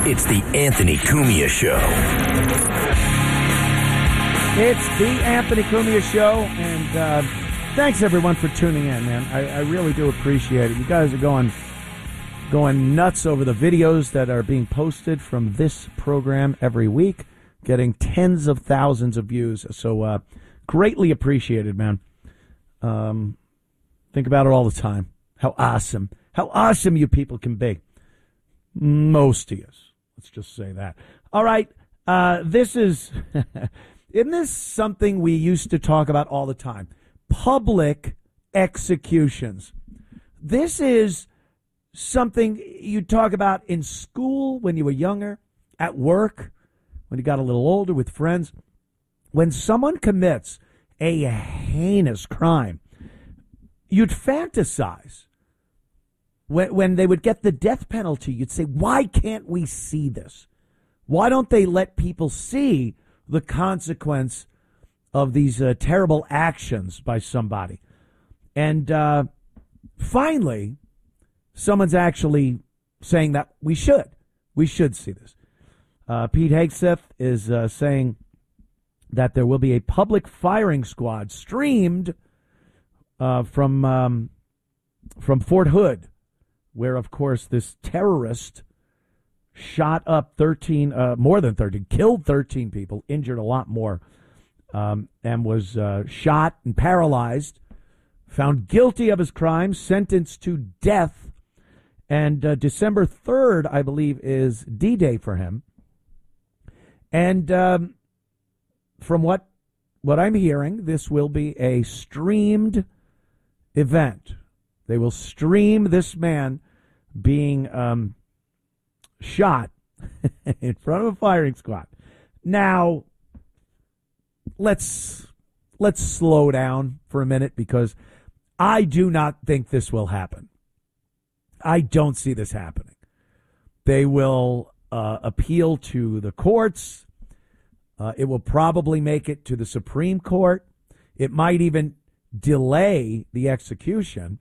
It's the Anthony Cumia Show. It's the Anthony Cumia Show, and thanks everyone for tuning in, man. I really do appreciate it. You guys are going nuts over the videos that are being posted from this program every week, getting tens of thousands of views. So greatly appreciated, man. Think about it all the time. How awesome you people can be. Most of us. Let's just say that. All right. This is, isn't this something we used to talk about all the time? Public executions. This is something you talk about in school when you were younger, at work, when you got a little older with friends. When someone commits a heinous crime, you'd fantasize. When they would get the death penalty, you'd say, why can't we see this? Why don't they let people see the consequence of these terrible actions by somebody? And finally, someone's actually saying that we should see this. Pete Hegseth is saying that there will be a public firing squad streamed from Fort Hood, where, of course, this terrorist shot up more than 13, killed 13 people, injured a lot more, and was shot and paralyzed, found guilty of his crimes, sentenced to death. And December 3rd, I believe, is D-Day for him. And from what I'm hearing, this will be a streamed event. They will stream this man being shot in front of a firing squad. Now, let's slow down for a minute, because I do not think this will happen. I don't see this happening. They will appeal to the courts. It will probably make it to the Supreme Court. It might even delay the execution.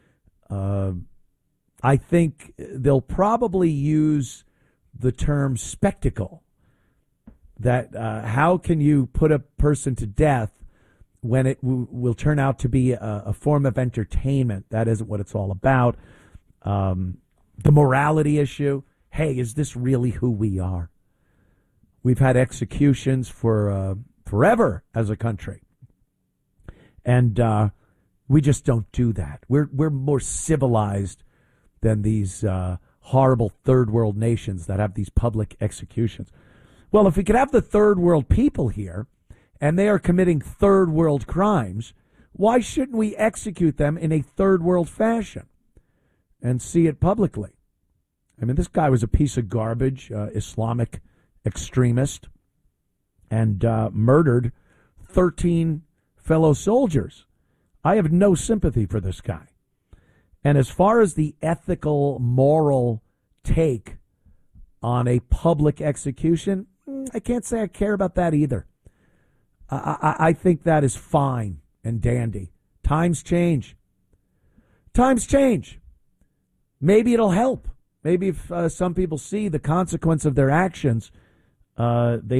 I think they'll probably use the term spectacle. That how can you put a person to death when it will turn out to be a form of entertainment? That isn't what it's all about. The morality issue. Hey, is this really who we are? We've had executions for forever as a country. And we just don't do that. We're more civilized than these horrible third world nations that have these public executions. Well, if we could have the third world people here and they are committing third world crimes, why shouldn't we execute them in a third world fashion and see it publicly? I mean, this guy was a piece of garbage, Islamic extremist, and murdered 13 fellow soldiers. I have no sympathy for this guy. And as far as the ethical, moral take on a public execution, I can't say I care about that either. I think that is fine and dandy. Times change. Times change. Maybe it'll help. Maybe if some people see the consequence of their actions, they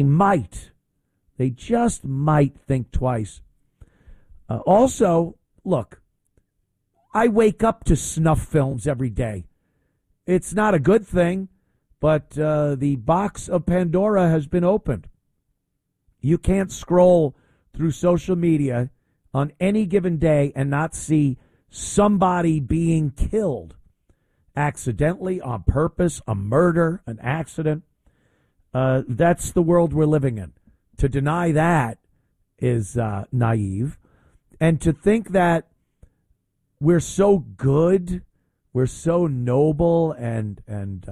just might think twice. Also, look, I wake up to snuff films every day. It's not a good thing, but the box of Pandora has been opened. You can't scroll through social media on any given day and not see somebody being killed accidentally, on purpose, a murder, an accident. That's the world we're living in. To deny that is naive. And to think that we're so good, we're so noble and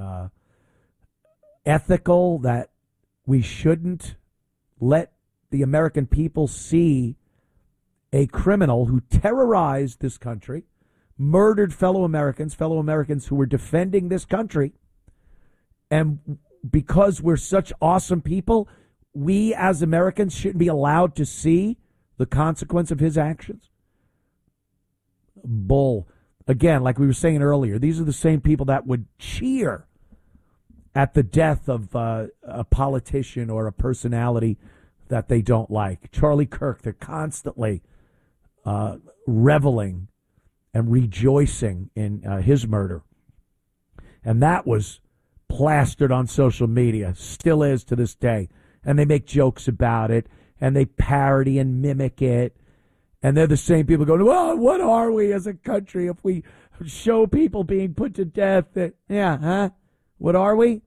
ethical that we shouldn't let the American people see a criminal who terrorized this country, murdered fellow Americans who were defending this country. And because we're such awesome people, we as Americans shouldn't be allowed to see the consequence of his actions. Bull. Again, like we were saying earlier, these are the same people that would cheer at the death of a politician or a personality that they don't like. Charlie Kirk, they're constantly reveling and rejoicing in his murder. And that was plastered on social media, still is to this day. And they make jokes about it, and they parody and mimic it. And they're the same people going, well, what are we as a country if we show people being put to death? What are we?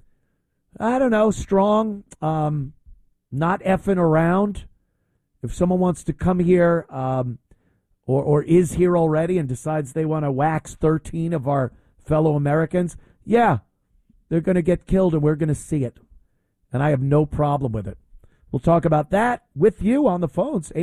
I don't know, strong, not effing around. If someone wants to come here or is here already and decides they want to wax 13 of our fellow Americans, yeah, they're going to get killed and we're going to see it. And I have no problem with it. We'll talk about that with you on the phones,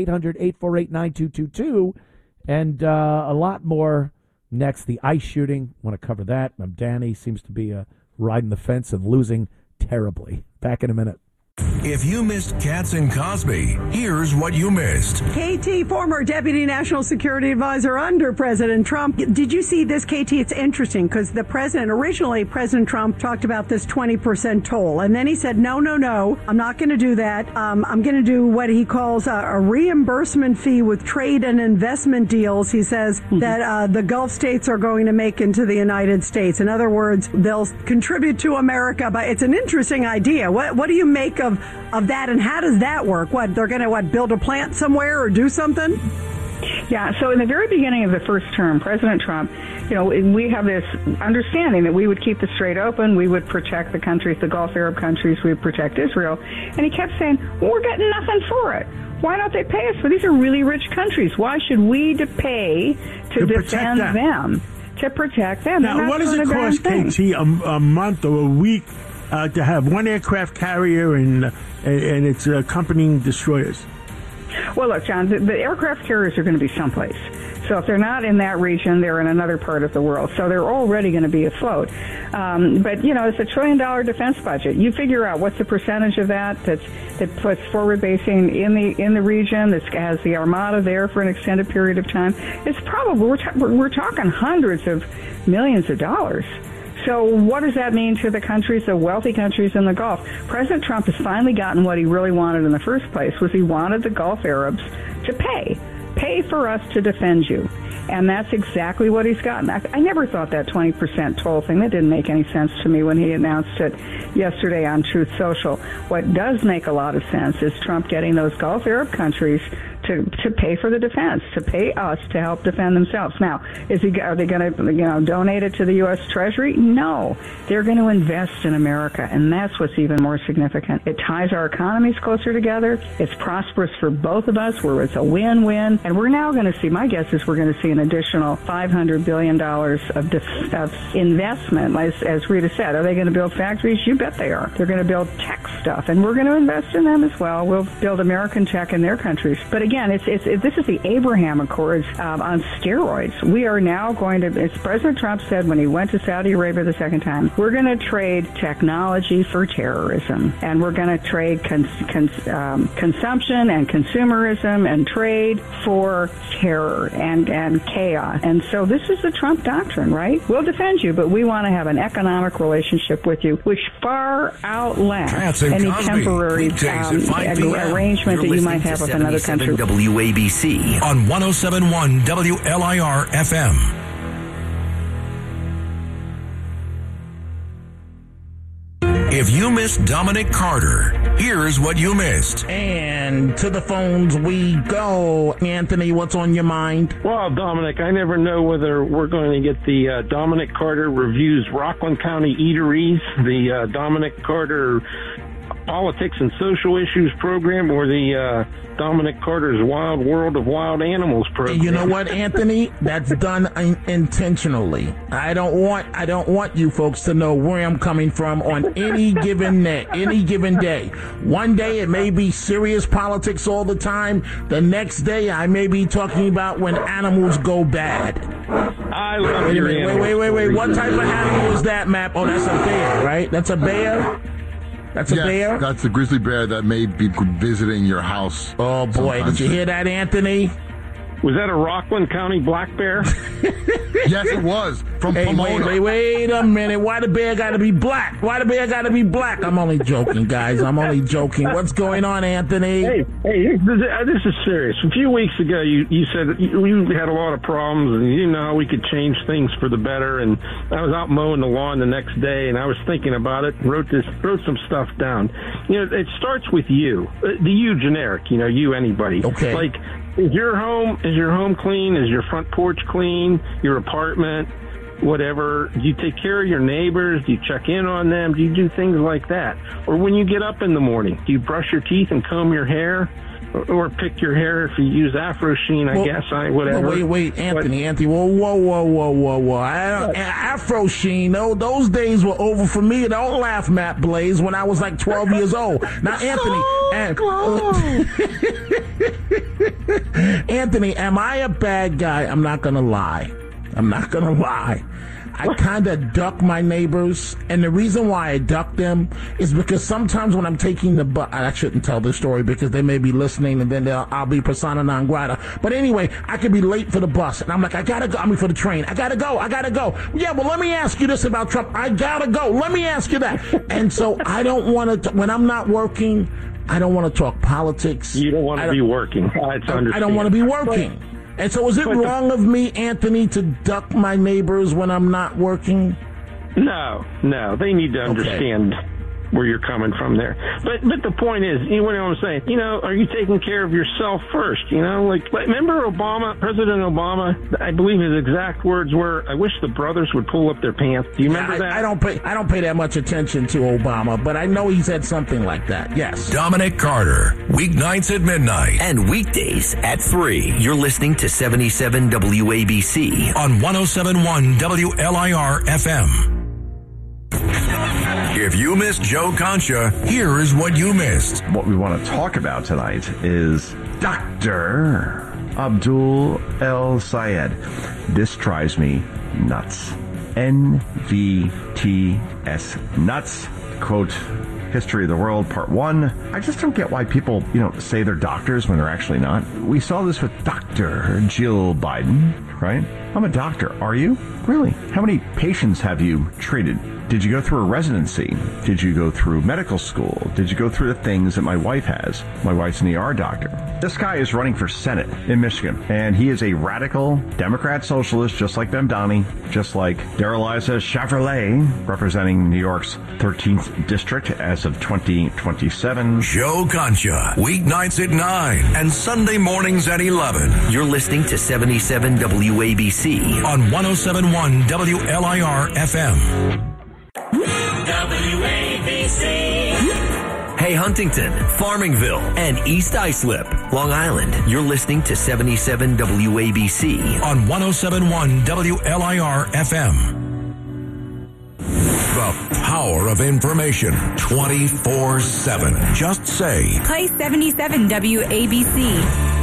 800-848-9222, and a lot more next. The ICE shooting, want to cover that. Danny seems to be riding the fence and losing terribly. Back in a minute. If you missed Katz and Cosby, here's what you missed. KT, former Deputy National Security Advisor under President Trump. Did you see this, KT? It's interesting because originally President Trump talked about this 20% toll. And then he said, no, I'm not going to do that. I'm going to do what he calls a reimbursement fee with trade and investment deals. He says that the Gulf states are going to make into the United States. In other words, they'll contribute to America. But it's an interesting idea. What do you make of that, and how does that work? What, they're going to build a plant somewhere or do something? Yeah, so in the very beginning of the first term, President Trump, we have this understanding that we would keep the Strait open, we would protect the countries, the Gulf Arab countries, we would protect Israel, and he kept saying, well, we're getting nothing for it. Why don't they pay us? For these are really rich countries. Why should we pay to defend them? To protect them. Now, what does it cost, KT, a month or a week to have one aircraft carrier and its accompanying destroyers? Well, look, John, the aircraft carriers are going to be someplace. So if they're not in that region, they're in another part of the world. So they're already going to be afloat. But, it's $1 trillion defense budget. You figure out what's the percentage of that puts forward basing in the region, that has the Armada there for an extended period of time. It's probably, we're talking hundreds of millions of dollars. So what does that mean to the countries, the wealthy countries in the Gulf? President Trump has finally gotten what he really wanted in the first place, was he wanted the Gulf Arabs to pay for us to defend you. And that's exactly what he's gotten. I never thought that 20% toll thing, that didn't make any sense to me when he announced it yesterday on Truth Social. What does make a lot of sense is Trump getting those Gulf Arab countries to pay for the defense, to pay us to help defend themselves. Now, are they going to donate it to the U.S. Treasury? No, they're going to invest in America, and that's what's even more significant. It ties our economies closer together. It's prosperous for both of us, where it's a win-win. And we're now going to see, my guess is we're going to see an additional $500 billion of investment. As Rita said, are they going to build factories? You bet they are. They're going to build tech stuff, and we're going to invest in them as well. We'll build American tech in their countries. But again, this is the Abraham Accords on steroids. We are now going to, as President Trump said when he went to Saudi Arabia the second time, we're going to trade technology for terrorism, and we're going to trade consumption and consumerism and trade for terror and chaos. And so this is the Trump doctrine, right? We'll defend you, but we want to have an economic relationship with you, which far outlasts any temporary arrangement that you might have with another country. WABC on 107.1 WLIR FM. If you missed Dominic Carter, here's what you missed. And to the phones we go. Anthony, what's on your mind? Well, Dominic, I never know whether we're going to get the Dominic Carter Reviews Rockland County Eateries, the Dominic Carter Politics and Social Issues program, or the Dominic Carter's Wild World of Wild Animals program. You know what, Anthony? That's done intentionally. I don't want you folks to know where I'm coming from on any given day. One day it may be serious politics all the time. The next day I may be talking about when animals go bad. I love your animals. Wait. What type of animal is that, Map? Oh, that's a bear, right? That's a bear? That's a bear? That's a grizzly bear that may be visiting your house. Oh, boy. Did you hear that, Anthony? Was that a Rockland County black bear? Yes, it was. From Hey, Pomona. wait a minute. Why the bear got to be black? Why the bear got to be black? I'm only joking, guys. I'm only joking. What's going on, Anthony? Hey, this is serious. A few weeks ago, you said you had a lot of problems, and you know how we could change things for the better. And I was out mowing the lawn the next day, and I was thinking about it. Wrote some stuff down. You know, it starts with you, the you generic. You know, you anybody. Okay. Like, is your home clean? Is your front porch clean? Your apartment? Whatever. Do you take care of your neighbors? Do you check in on them? Do you do things like that? Or when you get up in the morning, do you brush your teeth and comb your hair? Or pick your hair if you use Afro Sheen, whatever. Wait, Anthony. Whoa. Afro Sheen, those days were over for me. Don't laugh, Matt Blaze, when I was like 12 years old. Now, Anthony, am I a bad guy? I'm not going to lie. I kind of duck my neighbors, and the reason why I duck them is because sometimes when I'm taking the bus, I shouldn't tell this story because they may be listening, and then I'll be persona non grata. But anyway, I could be late for the bus, and I'm like, for the train. I gotta go. Yeah, well, let me ask you this about Trump. I gotta go. Let me ask you that. And so I don't want to, when I'm not working, I don't want to talk politics. You don't want to be working. I don't want to be working. And so is it wrong of me, Anthony, to duck my neighbors when I'm not working? No. They need to understand where you're coming from there. But the point is, you know what I'm saying? You know, are you taking care of yourself first? You know, like remember President Obama, I believe his exact words were, I wish the brothers would pull up their pants. Do you remember that? I don't pay that much attention to Obama, but I know he said something like that. Yes. Dominic Carter, weeknights at midnight. And weekdays at 3. You're listening to 77 WABC On 107.1 WLIR FM. If you missed Joe Concha, here is what you missed. What we want to talk about tonight is Dr. Abdul El Sayed. This drives me nuts. NVTS nuts. Quote, History of the World, Part 1. I just don't get why people, say they're doctors when they're actually not. We saw this with Dr. Jill Biden, right? I'm a doctor. Are you? Really? How many patients have you treated? Did you go through a residency? Did you go through medical school? Did you go through the things that my wife has? My wife's an ER doctor. This guy is running for Senate in Michigan, and he is a radical Democrat socialist, just like Bemdani, just like Dareliza Chevrolet, representing New York's 13th district as of 2027. Joe Concha, weeknights at 9 and Sunday mornings at 11. You're listening to 77 WABC On 107.1 WLIR FM. WABC. Hey, Huntington, Farmingville, and East Islip, Long Island. You're listening to 77 WABC On 107.1 WLIR FM. The power of information 24/7. Just say, Play 77 WABC.